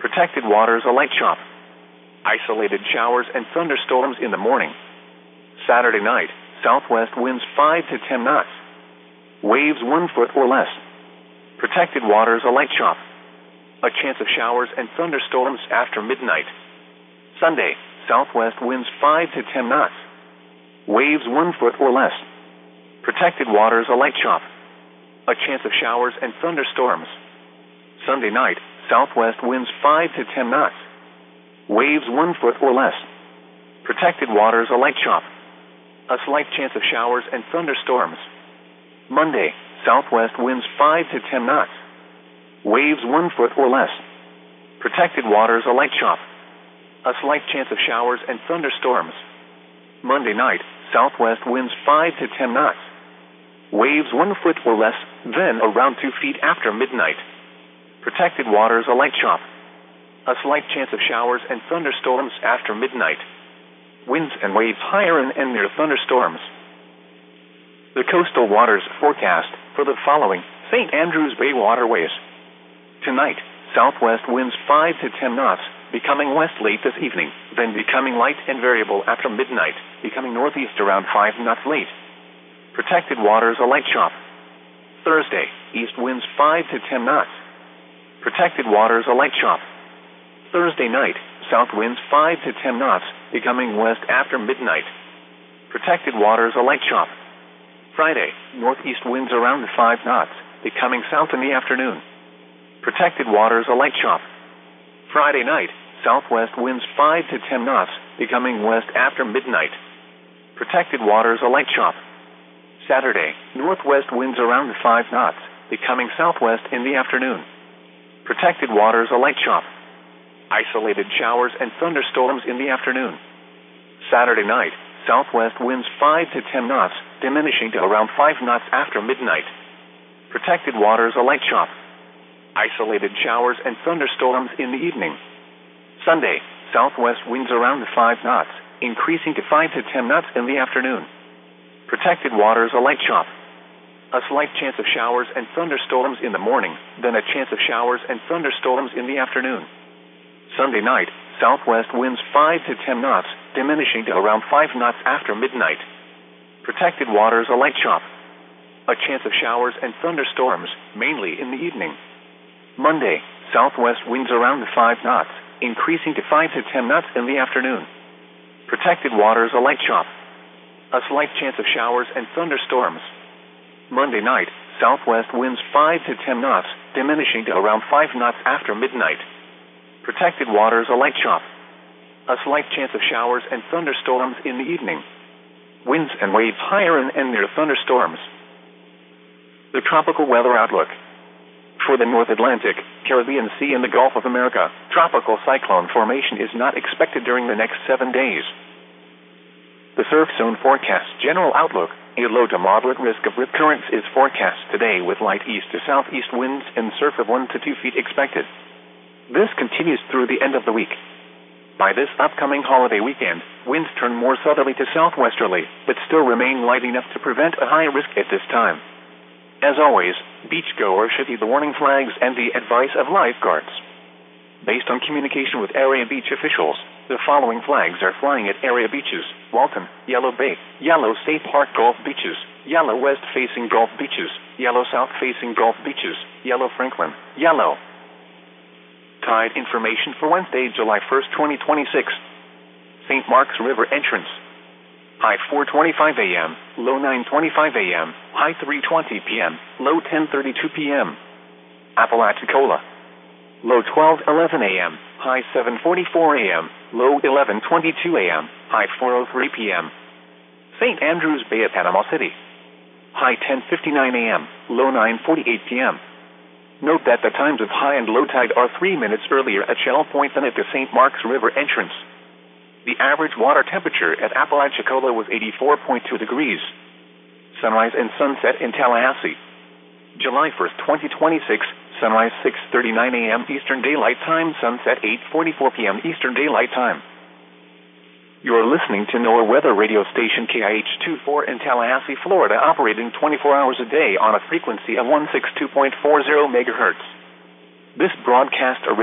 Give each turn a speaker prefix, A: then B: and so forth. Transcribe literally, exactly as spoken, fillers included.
A: Protected waters, a light chop. Isolated showers and thunderstorms in the morning. Saturday night, southwest winds five to ten knots. Waves one foot or less. Protected waters, a light chop. A chance of showers and thunderstorms after midnight. Sunday, southwest winds five to ten knots. Waves one foot or less. Protected waters, a light chop. A chance of showers and thunderstorms. Sunday night, southwest winds five to ten knots. Waves one foot or less. Protected waters, a light chop. A slight chance of showers and thunderstorms. Monday, southwest winds five to ten knots. Waves one foot or less. Protected waters, a light chop. A slight chance of showers and thunderstorms. Monday night, southwest winds five to ten knots. Waves one foot or less, then around two feet after midnight. Protected waters, a light chop. A slight chance of showers and thunderstorms after midnight. Winds and waves higher and, and near thunderstorms. The coastal waters forecast for the following Saint Andrews Bay waterways. Tonight, southwest winds five to ten knots, becoming west late this evening, then becoming light and variable after midnight, becoming northeast around five knots late. Protected waters, a light chop. Thursday, east winds five to ten knots. Protected waters, a light chop. Thursday night, south winds five to ten knots, becoming west after midnight. Protected waters, a light chop. Friday, northeast winds around five knots, becoming south in the afternoon. Protected waters, a light chop. Friday night, southwest winds five to ten knots, becoming west after midnight. Protected waters, a light chop. Saturday, northwest winds around five knots, becoming southwest in the afternoon. Protected waters, a light chop. Isolated showers and thunderstorms in the afternoon. Saturday night, southwest winds five to ten knots, diminishing to around five knots after midnight. Protected waters, a light chop. Isolated showers and thunderstorms in the evening. Sunday, southwest winds around five knots, increasing to five to ten knots in the afternoon. Protected waters, a light chop. A slight chance of showers and thunderstorms in the morning, then a chance of showers and thunderstorms in the afternoon. Sunday night, southwest winds five to ten knots, diminishing to around five knots after midnight. Protected waters, a light chop. A chance of showers and thunderstorms, mainly in the evening. Monday, southwest winds around five knots, increasing to five to ten knots in the afternoon. Protected waters, a light chop. A slight chance of showers and thunderstorms. Monday night, southwest winds five to ten knots, diminishing to around five knots after midnight. Protected waters, a light chop. A slight chance of showers and thunderstorms in the evening. Winds and waves higher and, and near thunderstorms. The tropical weather outlook. For the North Atlantic, Caribbean Sea, and the Gulf of America, tropical cyclone formation is not expected during the next seven days. The surf zone forecast general outlook. A low to moderate risk of rip currents is forecast today with light east to southeast winds and surf of one to two feet expected. This continues through the end of the week. By this upcoming holiday weekend, winds turn more southerly to southwesterly, but still remain light enough to prevent a high risk at this time. As always, beachgoers should heed the warning flags and the advice of lifeguards. Based on communication with area beach officials, the following flags are flying at area beaches: Walton, Yellow Bay, Yellow State Park Gulf Beaches, Yellow West-facing Gulf Beaches, Yellow South-facing Gulf Beaches, Yellow Franklin, Yellow. Tide information for Wednesday, July first, twenty twenty-six. Saint Mark's River entrance. High four twenty-five a m, low nine twenty-five a m, high three twenty p m, low ten thirty-two p m Apalachicola. Low twelve eleven a m, high seven forty-four a m, low eleven twenty-two a m, high four oh three p m Saint Andrews Bay at Panama City. High ten fifty-nine a m, low nine forty-eight p m Note that the times of high and low tide are three minutes earlier at Shell Point than at the Saint Mark's River entrance. The average water temperature at Apalachicola was eighty-four point two degrees. Sunrise and sunset in Tallahassee. July first, twenty twenty-six, sunrise six thirty-nine a m Eastern Daylight Time, sunset eight forty-four p m Eastern Daylight Time. You're listening to NOAA Weather Radio Station K I H twenty-four in Tallahassee, Florida, operating twenty-four hours a day on a frequency of one sixty-two point four zero megahertz. This broadcast originates